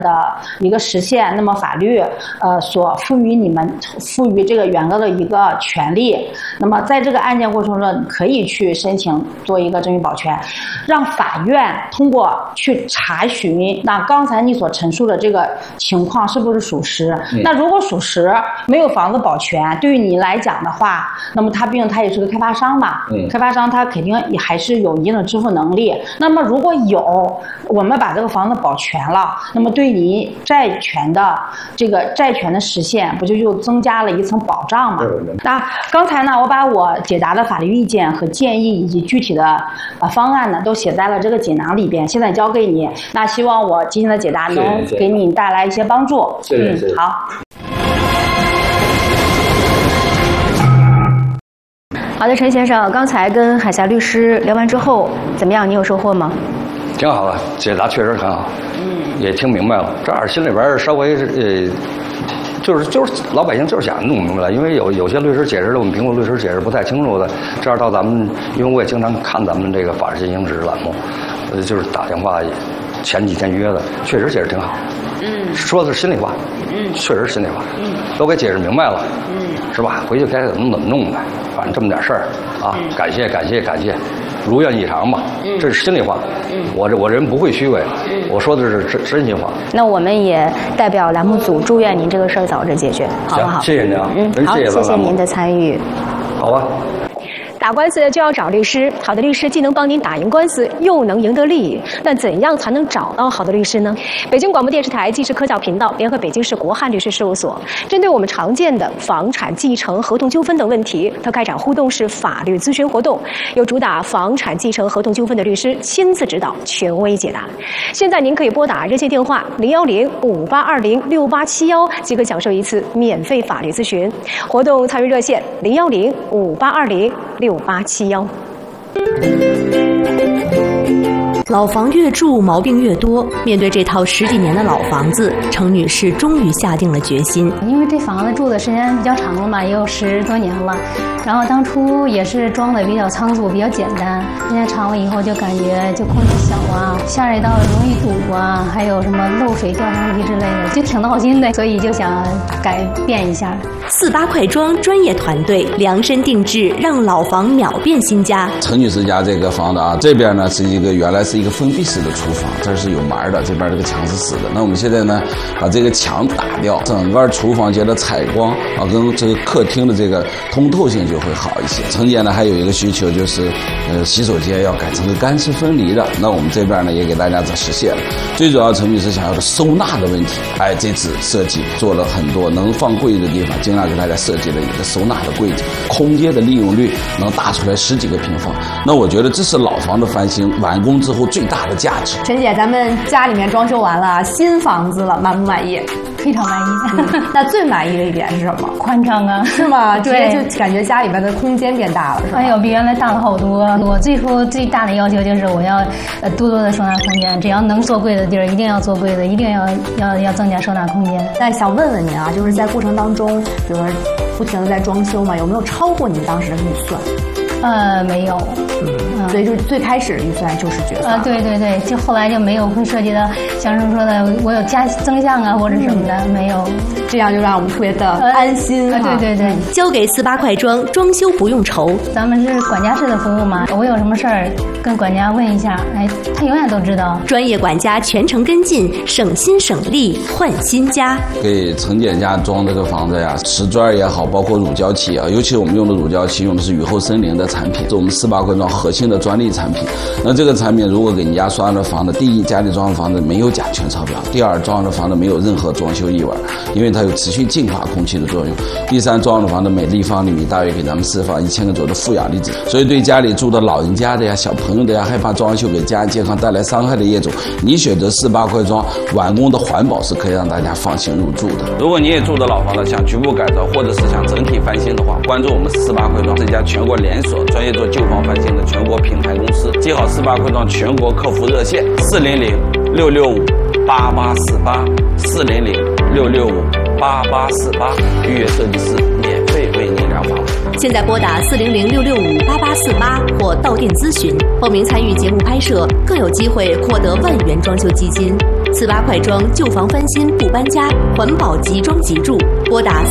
的一个实现，那么法律所赋予这个原告的一个权利，那么在这个案件过程中可以去申请做一个赠与保全，让法院通过去查询，那刚才你所陈述的这个情况是不是属实？那如果属实，没有房子保全，对于你来讲的话，那么他毕竟他也是个开发商嘛，开发商他肯定也还是有一定的支付能力。那么如果有，我们把这个房子保全了，那么对你债权的实现，不就又增加了一层保障吗？那刚才呢，我把我解答的法律意见和建议以及具体的方案呢，都写在了这个锦囊里边，现在交给你。那希望我今天的解答能给你带来一些帮助。 谢谢。 好。 好的，陈先生，刚才跟海霞律师聊完之后，怎么样？你有收获吗？ 挺好的，解答确实很好，也听明白了。这样心里边稍微就是老百姓就是想弄明白了，因为有些律师解释的，我们评估律师解释不太清楚的，这样到咱们，因为我也经常看咱们这个法治进行时栏目，就是打电话前几天约的，确实解释挺好，说的是心里话，确实是心里话，都给解释明白了，是吧？回去该怎么弄呗，反正这么点事儿啊，感谢，如愿以偿吧，这是心里话，我人不会虚伪，我说的是真心话。 那我们也代表栏目组祝愿您这个事儿早日解决，好不好？ 谢谢您啊， 好，谢谢您的参与。 好吧。 打官司就要找律师，好的律师既能帮您打赢官司，又能赢得利益。但怎样才能找到好的律师呢？北京广播电视台纪实科教频道联合北京市国汉律师事务所，针对我们常见的房产继承、合同纠纷等问题，它开展互动式法律咨询活动，由主打房产继承、合同纠纷的律师亲自指导，权威解答。现在您可以拨打热线电话010-5820-6871，即可享受一次免费法律咨询。活动参与热线010-5820-6871。 老房越住毛病越多，面对这套10几年的老房子，程女士终于下定了决心。 因为这房子住的时间比较长了嘛，也有10多年了，然后当初也是装的比较仓促，比较简单。时间长了以后就感觉就空气小啊，下水道容易堵啊，还有什么漏水掉上去之类的，就挺闹心的，所以就想改变一下。 48快装专业团队量身定制，让老房秒变新家。 程女士家这个房子啊，这边呢是原来是一个封闭式的厨房，这是有门的，这边这个墙是死的。那我们现在呢，把这个墙打掉，整个厨房间的采光啊，跟这个客厅的这个通透性就会好一些。程姐呢还有一个需求就是，洗手间要改成个干湿分离的。那我们这边呢也给大家实现了。最主要程女士想要的收纳的问题，这次设计做了很多能放柜子的地方，尽量给大家设计了一个收纳的柜子，空间的利用率能大出来10几个平方。那我觉得这是老房的翻新完工之后最大的价值。 陈姐，咱们家里面装修完了，新房子了，满不满意？ 非常满意。 那最满意的一点是什么？ 宽敞啊， 是吗？ 对， 就感觉家里边的空间变大了，是吧？ 哎呦，比原来大了好多。我最大的要求就是我要多的收纳空间，只要能做柜的地儿，一定要做柜子，一定要增加收纳空间。 那想问问您啊，就是在过程当中，比如说不停的在装修嘛，有没有超过您当时的预算？ 没有。 所以就是最开始的预算就是决算。 对，就后来就没有会涉及到像是说的我有加增项啊或者什么的，没有， 这样就让我们特别的安心。 对， 交给48快装，装修不用愁。 咱们是管家式的服务嘛，我有什么事儿跟管家问一下，他永远都知道。 专业管家全程跟进，省心省力换新家。 给程姐家装这个房子呀，瓷砖也好，包括乳胶漆啊，尤其我们用的乳胶漆用的是雨后森林的产品，是我们48快装核心的专利产品。那这个产品如果给你家刷了房子，第一，家里装的房子没有甲醛超标；第二，装的房子没有任何装修异味，因为它有持续净化空气的作用；第三，装的房子每立方厘米大约给咱们释放1000个左右的负氧离子。所以对家里住的老人家的呀、小朋友的呀、害怕装修给家人健康带来伤害的业主，你选择48快装完工的环保是可以让大家放心入住的。如果你也住的老房子想局部改造或者是想整体翻新的话，关注我们48快装，这家全国连锁专业做旧房翻新的全国品牌公司。记好48快装全国客服热线400-665-8848，400-665-8848，预约设计师免费为您量房。 现在拨打400-665-8848或到店咨询，报名参与节目拍摄，更有机会获得1万元装修基金。48快装，旧房翻新不搬家，环保集装即住。拨打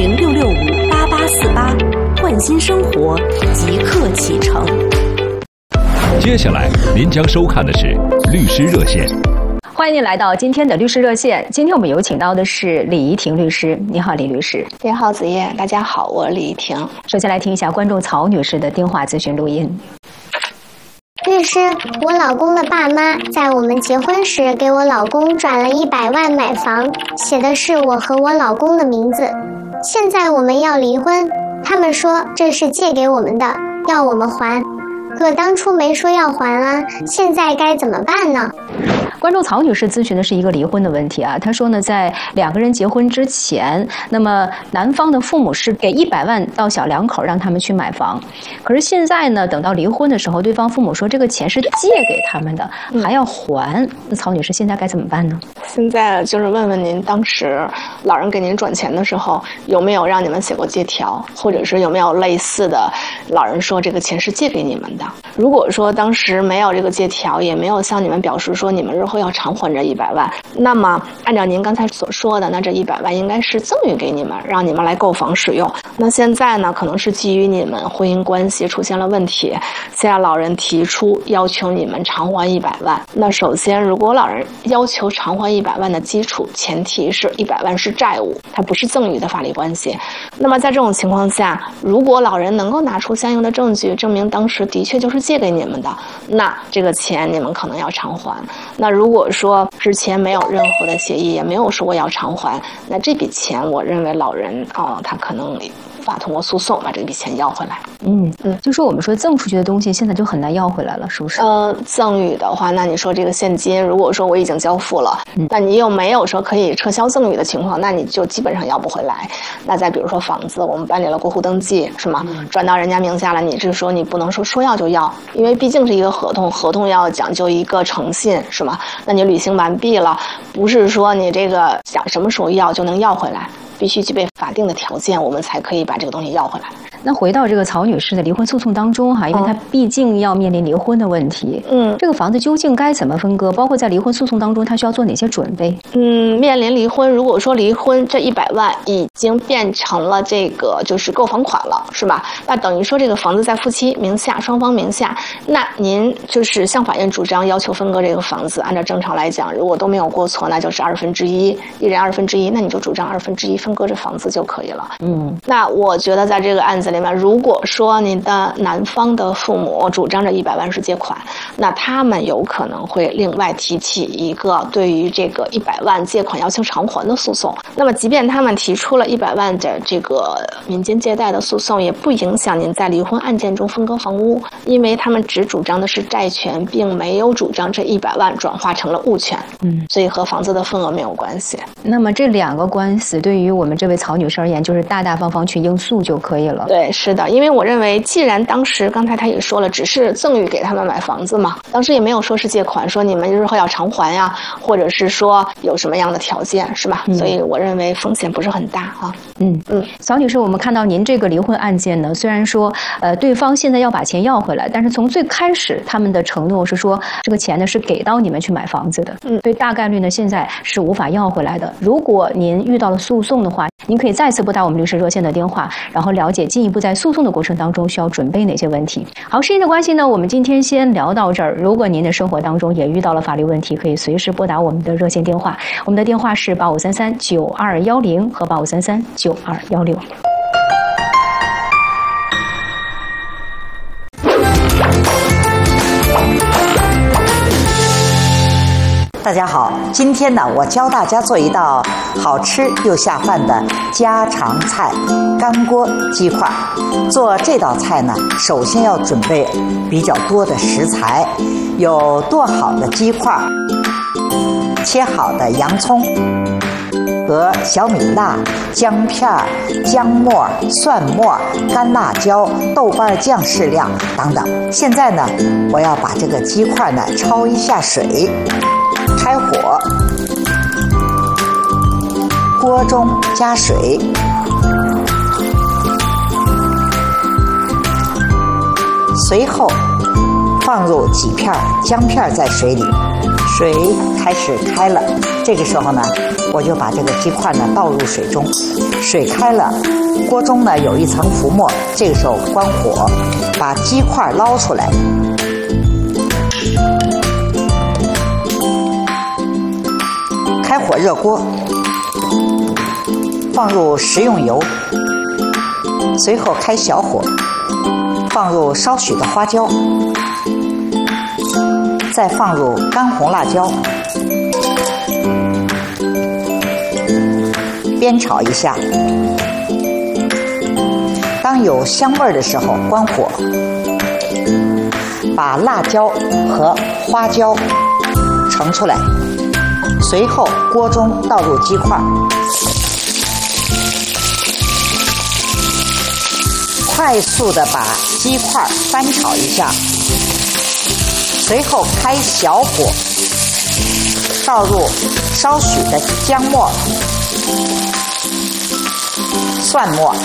400-665-8848，焕新生活，即刻启程。 接下来您将收看的是律师热线。 欢迎您来到今天的律师热线。今天我们有请到的是李怡婷律师。你好，李律师。 你好，子夜。大家好，我是李怡婷。 首先来听一下观众曹女士的电话咨询录音。 律师，我老公的爸妈在我们结婚时给我老公转了100万买房，写的是我和我老公的名字。现在我们要离婚，他们说这是借给我们的，要我们还。可当初没说要还啊，现在该怎么办呢？ 观众曹女士咨询的是一个离婚的问题啊，她说呢，在2个人结婚之前，那么男方的父母是给100万到小两口让他们去买房，可是现在呢，等到离婚的时候，对方父母说这个钱是借给他们的，还要还。那曹女士现在该怎么办呢？ 现在就是问问您，当时老人给您转钱的时候，有没有让你们写过借条，或者是有没有类似的老人说这个钱是借给你们的？如果说当时没有这个借条，也没有向你们表示说你们日后要偿还这100万，那么按照您刚才所说的，那这100万应该是赠与给你们，让你们来购房使用。那现在呢，可能是基于你们婚姻关系出现了问题，现在老人提出要求你们偿还100万。那首先，如果老人要求偿还100万的基础前提是100万是债务，它不是赠与的法律关系。那么在这种情况下，如果老人能够拿出相应的证据证明当时的确就是借给你们的，那这个钱你们可能要偿还。那如果说之前没有任何的协议，也没有说过要偿还，那这笔钱我认为老人他可能通过诉讼把这笔钱要回来。 就说我们说赠出去的东西现在就很难要回来了，是不是？ 赠与的话，那你说这个现金，如果说我已经交付了，那你又没有说可以撤销赠与的情况，那你就基本上要不回来。那再比如说房子，我们办理了过户登记，是吗？转到人家名下了，你是说你不能说要就要，因为毕竟是一个合同，合同要讲究一个诚信，是吗？那你履行完毕了，不是说你这个想什么时候要就能要回来，必须具备法定的条件，我们才可以把这个东西要回来。 那回到这个曹女士的离婚诉讼当中哈，因为她毕竟要面临离婚的问题，这个房子究竟该怎么分割？包括在离婚诉讼当中，她需要做哪些准备？ 面临离婚，如果说离婚这100万已经变成了这个就是购房款了，是吧？那等于说这个房子在夫妻名下，双方名下，那您就是向法院主张要求分割这个房子，按照正常来讲，如果都没有过错，那就是1/2，一人1/2，那你就主张1/2分割这房子就可以了。那我觉得在这个案子里面，如果说你的男方的父母主张着100万是借款，那他们有可能会另外提起一个对于这个100万借款要求偿还的诉讼。那么即便他们提出了100万的这个民间借贷的诉讼，也不影响您在离婚案件中分割房屋，因为他们只主张的是债权，并没有主张这100万转化成了物权，所以和房子的份额没有关系。 那么这2个官司对于我们这位曹女士而言，就是大大方方去应诉就可以了。 对，是的，因为我认为既然当时刚才他也说了，只是赠与给他们买房子嘛，当时也没有说是借款，说你们日后要偿还呀，或者是说有什么样的条件，是吧？所以我认为风险不是很大啊。 曹女士，我们看到您这个离婚案件呢，虽然说对方现在要把钱要回来，但是从最开始他们的承诺是说这个钱呢是给到你们去买房子的，所以大概率呢现在是无法要回来的。如果您遇到了诉讼的话，您可以再次拨打我们律师热线的电话，然后了解进一步在诉讼的过程当中需要准备哪些问题。好，时间的关系呢，我们今天先聊到这儿。如果您的生活当中也遇到了法律问题，可以随时拨打我们的热线电话，我们的电话是8533-9210和8533-9216。 大家好，今天呢，我教大家做一道好吃又下饭的家常菜——干锅鸡块。做这道菜呢，首先要准备比较多的食材，有剁好的鸡块、切好的洋葱和小米辣、姜片、姜末、蒜末、干辣椒、豆瓣酱适量等等。现在呢，我要把这个鸡块呢焯一下水。开火，锅中加水， 随后放入几片姜片在水里，水开始开了。这个时候呢，我就把这个鸡块呢倒入水中，水开了，锅中呢有一层浮沫，这个时候关火，把鸡块捞出来。开火热锅，放入食用油，随后开小火，放入少许的花椒，再放入干红辣椒，煸炒一下。当有香味的时候，关火，把辣椒和花椒盛出来。随后锅中倒入鸡块，快速的把鸡块翻炒一下，随后开小火，倒入少许的姜末、蒜末，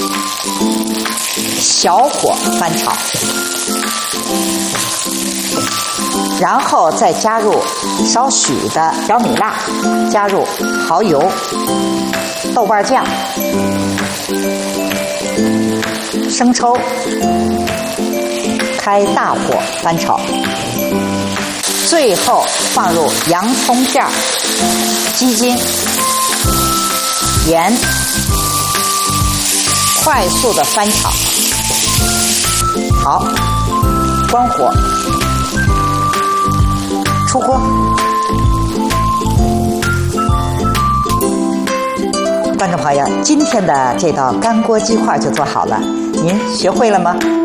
小火翻炒，然后再加入少许的小米辣，加入蚝油、豆瓣酱、生抽，开大火翻炒，最后放入洋葱片、鸡精、盐，快速的翻炒。好，关火，出锅。观众朋友，今天的这道干锅鸡块就做好了，您学会了吗？